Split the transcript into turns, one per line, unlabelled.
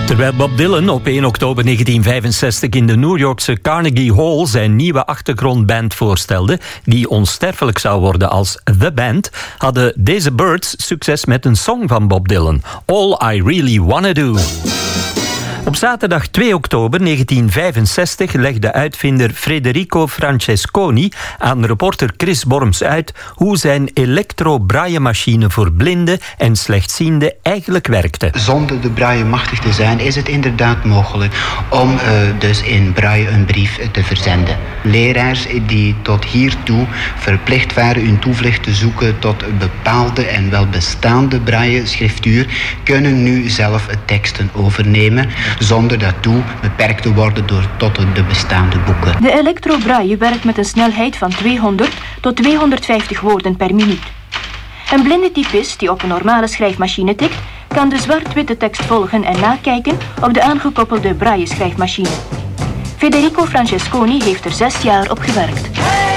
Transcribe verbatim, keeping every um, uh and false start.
Terwijl Bob Dylan op één oktober negentien vijfenzestig in de New Yorkse Carnegie Hall zijn nieuwe achtergrondband voorstelde, die onsterfelijk zou worden als The Band, hadden deze Birds succes met een song van Bob Dylan, All I Really Wanna Do. Op zaterdag twee oktober negentien vijfenzestig legde uitvinder Federico Francesconi aan reporter Chris Borms uit hoe zijn elektro-braille-machine voor blinden en slechtzienden eigenlijk werkte.
Zonder de braille machtig te zijn is het inderdaad mogelijk om uh, dus in braille een brief te verzenden. Leraars die tot hiertoe verplicht waren hun toevlucht te zoeken tot een bepaalde en wel bestaande braille-schriftuur, kunnen nu zelf teksten overnemen, zonder daartoe beperkt te worden door tot de bestaande boeken.
De elektro-braille werkt met een snelheid van tweehonderd tot tweehonderdvijftig woorden per minuut. Een blinde typist die op een normale schrijfmachine tikt, kan de zwart-witte tekst volgen en nakijken op de aangekoppelde braille-schrijfmachine. Federico Francesconi heeft er zes jaar op gewerkt.